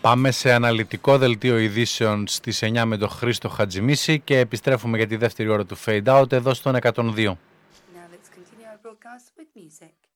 Πάμε σε αναλυτικό δελτίο ειδήσεων στις 9 με τον Χρήστο Χατζημίση και επιστρέφουμε για τη δεύτερη ώρα του Fade Out εδώ στον 102. Now let's continue our broadcast with music.